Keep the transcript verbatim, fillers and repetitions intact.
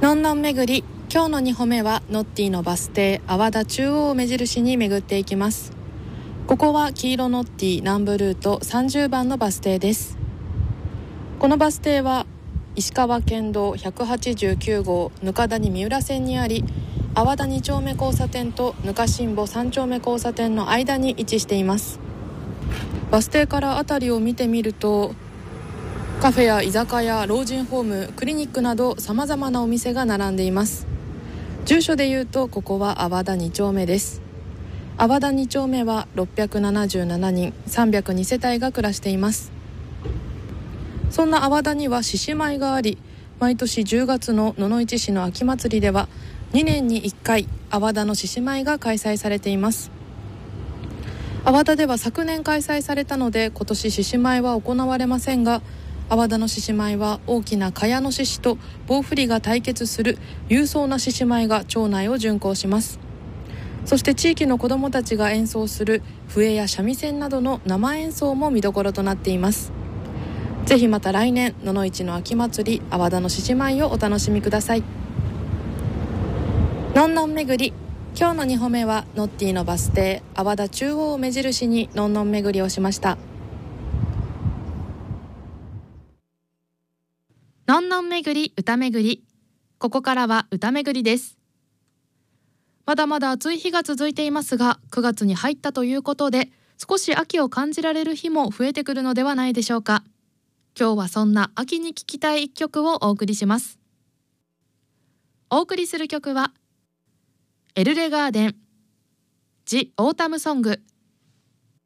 のんのん巡り、今日のに歩目はノッティのバス停阿波田中央を目印に巡っていきます。ここは黄色ノッティ南部ルートさんじゅうばんのバス停です。このバス停は石川県道ひゃくはちじゅうきゅうごう糠谷三浦線にあり、阿波田に丁目交差点と糠新保さん丁目交差点の間に位置しています。バス停から辺りを見てみると、カフェや居酒屋、老人ホーム、クリニックなどさまざまなお店が並んでいます。住所でいうとここは阿波田に丁目です。阿波田に丁目はろっぴゃくななじゅうななにんさんびゃくに世帯が暮らしています。そんな阿波田には獅子舞があり、毎年じゅうがつの野々市市の秋祭りではにねんにいっかい阿波田の獅子舞が開催されています。阿波田では昨年開催されたので今年獅子舞は行われませんが、阿波田の獅子舞は大きな茅の獅子と棒振りが対決する勇壮な獅子舞が町内を巡行します。そして地域の子どもたちが演奏する笛や三味線などの生演奏も見どころとなっています。ぜひまた来年野々市の秋祭り阿波田の獅子舞をお楽しみください。のんのん巡り、今日のに歩目はノッティのバス停阿波田中央を目印にのんのん巡りをしました。 のんのん巡り歌巡り、ここからは歌巡りです。まだまだ暑い日が続いていますが、くがつに入ったということで少し秋を感じられる日も増えてくるのではないでしょうか。今日はそんな秋に聴きたい一曲をお送りします。お送りする曲はエルレガーデンジ・オータムソング